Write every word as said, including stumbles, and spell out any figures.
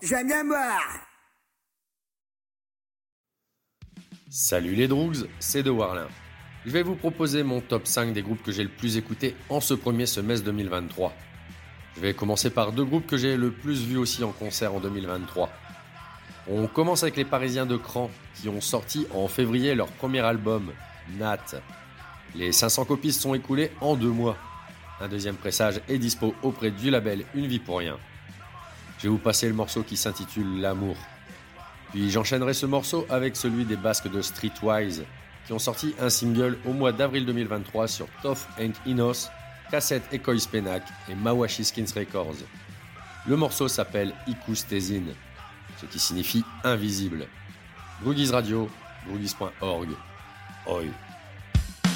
J'aime bien boire. Salut les Droogs, c'est De Warlin. Je vais vous proposer mon top cinq des groupes que j'ai le plus écoutés en ce premier semestre deux mille vingt-trois. Je vais commencer par deux groupes que j'ai le plus vus aussi en concert en deux mille vingt-trois. On commence avec les Parisiens de Cran, qui ont sorti en février leur premier album, Nat. Les cinq cents copies se sont écoulées en deux mois. Un deuxième pressage est dispo auprès du label Une Vie Pour Rien. Je vais vous passer le morceau qui s'intitule L'amour. Puis j'enchaînerai ce morceau avec celui des Basques de Streetwise, qui ont sorti un single au mois d'avril deux mille vingt-trois sur Tough and Inos, Cassette Ekoi Spenak et Mawashi Skins Records. Le morceau s'appelle Ikoustezine, ce qui signifie invisible. Droogies Radio, droogies point org. Oi.